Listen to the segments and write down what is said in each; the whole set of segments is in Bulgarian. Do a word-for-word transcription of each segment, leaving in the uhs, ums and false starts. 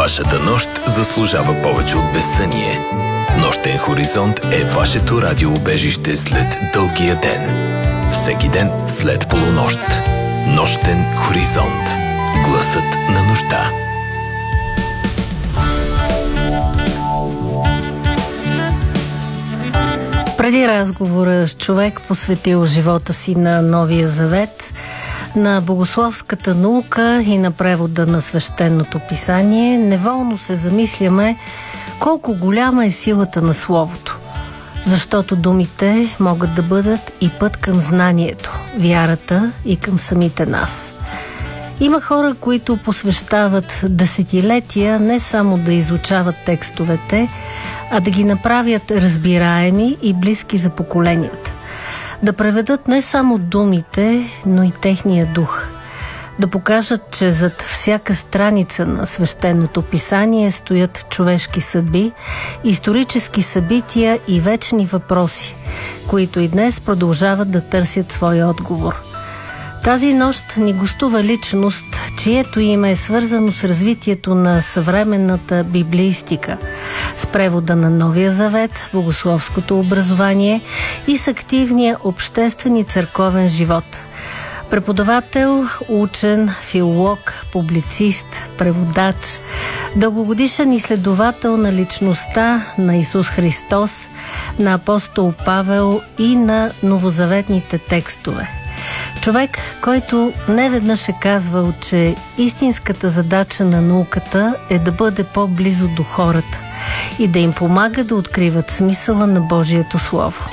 Вашата нощ заслужава повече от безсъние. Нощен хоризонт е вашето радиоубежище след дългия ден. Всеки ден след полунощ. Нощен хоризонт. Гласът на нощта. Преди разговора с човек, посветил живота си на Новия Завет, на богословската наука и на превода на свещеното писание, неволно се замисляме колко голяма е силата на Словото. Защото думите могат да бъдат и път към знанието, вярата и към самите нас. Има хора, които посвещават десетилетия не само да изучават текстовете, а да ги направят разбираеми и близки за поколенията. Да преведат не само думите, но и техния дух. Да покажат, че зад всяка страница на свещеното писание стоят човешки съдби, исторически събития и вечни въпроси, които и днес продължават да търсят своя отговор. Тази нощ ни гостува личност, чието име е свързано с развитието на съвременната библеистика, с превода на Новия Завет, богословското образование и с активния обществен и църковен живот. Преподавател, учен, филолог, публицист, преводач, дългогодишен изследовател на личността на Исус Христос, на апостол Павел и на новозаветните текстове. Човек, който неведнъж е казвал, че истинската задача на науката е да бъде по-близо до хората и да им помага да откриват смисъла на Божието Слово.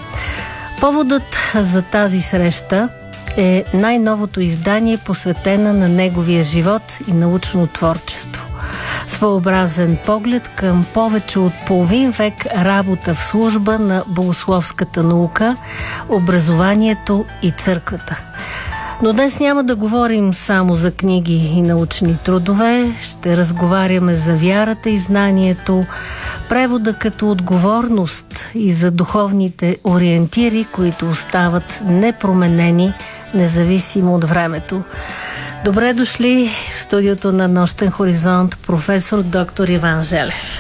Поводът за тази среща е най-новото издание, посветена на неговия живот и научно творчество. Своеобразен поглед към повече от половин век работа в служба на богословската наука, образованието и църквата. Но днес няма да говорим само за книги и научни трудове, ще разговаряме за вярата и знанието, превода като отговорност и за духовните ориентири, които остават непроменени, независимо от времето. Добре дошли в студиото на Нощен хоризонт професор доктор Иван Желев.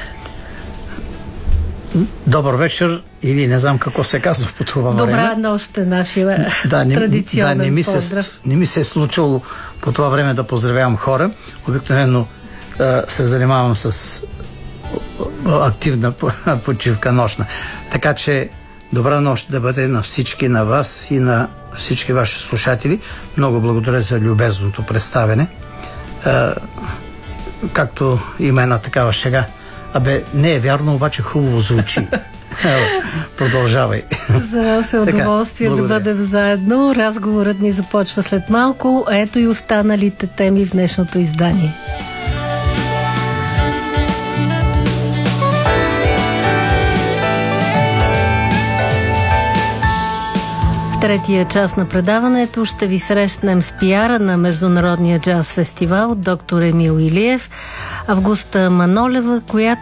Добър вечер, или не знам какво се казва по това време. Добра нощ е нашия да, не, традиционен да, не ми поздрав. Се, не ми се е случило по това време да поздравявам хора. Обикновено а, се занимавам с активна почивка нощна. Така че добра нощ да бъде на всички, на вас и на всички ваши слушатели. Много благодаря за любезното представяне. А, както има една такава шега. Абе, не е вярно, обаче хубаво звучи. Продължавай. За нас е удоволствие така, да бъдем заедно. Разговорът ни започва след малко. Ето и останалите теми в днешното издание. В третия част на предаването ще ви срещнем с пиара на Международния джаз фестивал доктор Емил Илиев, Августа Манолева, която